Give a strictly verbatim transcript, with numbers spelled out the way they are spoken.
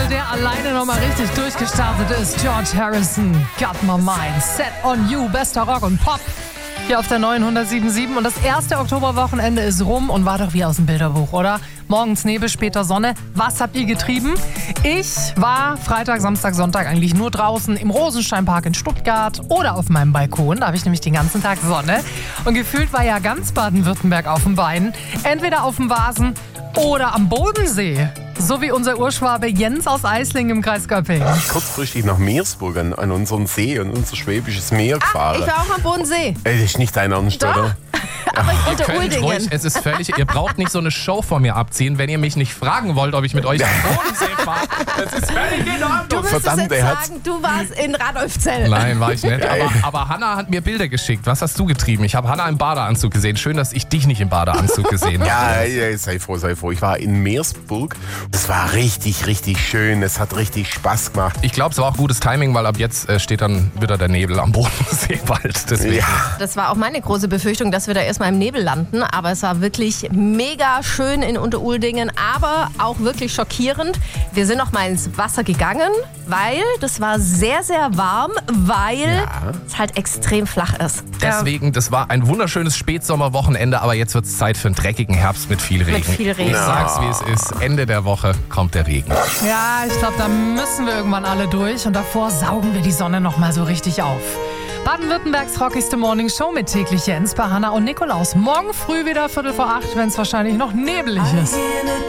der alleine nochmal richtig durchgestartet ist. George Harrison, Got My Mind, Set on You, bester Rock und Pop. Hier auf der neuen hundertsieben Komma sieben. Und das erste Oktoberwochenende ist rum und war doch wie aus dem Bilderbuch, oder? Morgens Nebel, später Sonne. Was habt ihr getrieben? Ich war Freitag, Samstag, Sonntag eigentlich nur draußen im Rosensteinpark in Stuttgart oder auf meinem Balkon. Da habe ich nämlich den ganzen Tag Sonne. Und gefühlt war ja ganz Baden-Württemberg auf den Beinen. Entweder auf dem Vasen oder am Bodensee. So wie unser Urschwabe Jens aus Eislingen im Kreis Göppingen. Kurzfristig nach Meersburg an, an unseren See und unser Schwäbisches Meer gefahren. Ich war auch am Bodensee. Ey, das ist nicht dein Ernst, Doch. oder? Aber ich Ihr unter könnt Uldingen. ruhig, es ist völlig, ihr braucht nicht so eine Show von mir abziehen, wenn ihr mich nicht fragen wollt, ob ich mit euch am Bodensee fahre. Das ist völlig in Du Ordnung. müsstest Verdammt, jetzt er hat's- sagen, du warst in Radolfzell. Nein, war ich nicht. Aber, aber Hanna hat mir Bilder geschickt. Was hast du getrieben? Ich habe Hanna im Badeanzug gesehen. Schön, dass ich dich nicht im Badeanzug gesehen habe. Ja, ja, sei froh, sei froh. Ich war in Meersburg. Das war richtig, richtig schön. Es hat richtig Spaß gemacht. Ich glaube, es war auch gutes Timing, weil ab jetzt äh, steht dann wieder der Nebel am Bodensee bald. Deswegen. Ja. Das war auch meine große Befürchtung, dass wir da erstmal im Nebel landen. Aber es war wirklich mega schön in Unteruldingen, aber auch wirklich schockierend. Wir sind noch mal ins Wasser gegangen, weil das war sehr, sehr warm, weil es halt extrem flach ist. Deswegen, das war ein wunderschönes Spätsommerwochenende, aber jetzt wird es Zeit für einen dreckigen Herbst mit viel Regen. Mit viel Regen. Ich sag's, wie es ist. Ende der Woche kommt der Regen. Ja, ich glaube, da müssen wir irgendwann alle durch. Und davor saugen wir die Sonne noch mal so richtig auf. Baden-Württembergs rockigste Morningshow mit täglich Jens bei Hanna und Nikolaus. Morgen früh wieder Viertel vor acht, wenn es wahrscheinlich noch nebelig ist.